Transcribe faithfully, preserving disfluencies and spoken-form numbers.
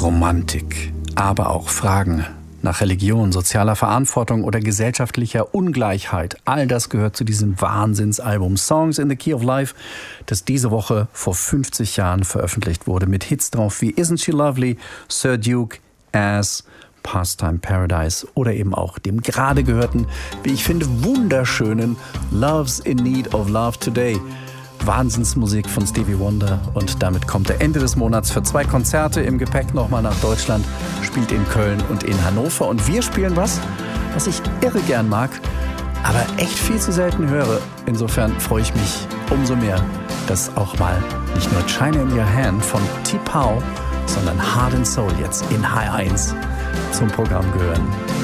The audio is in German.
Romantik, aber auch Fragen nach Religion, sozialer Verantwortung oder gesellschaftlicher Ungleichheit. All das gehört zu diesem Wahnsinnsalbum Songs in the Key of Life, das diese Woche vor fünfzig Jahren veröffentlicht wurde, mit Hits drauf wie Isn't She Lovely, Sir Duke, As, Pastime Paradise oder eben auch dem gerade gehörten, wie ich finde, wunderschönen Love's in Need of Love Today. Wahnsinnsmusik von Stevie Wonder, und damit kommt er Ende des Monats für zwei Konzerte im Gepäck nochmal nach Deutschland, spielt in Köln und in Hannover, und wir spielen was, was ich irre gern mag, aber echt viel zu selten höre. Insofern freue ich mich umso mehr, dass auch mal nicht nur China in Your Hand von T-Pow, sondern Heart and Soul jetzt in H eins zum Programm gehören.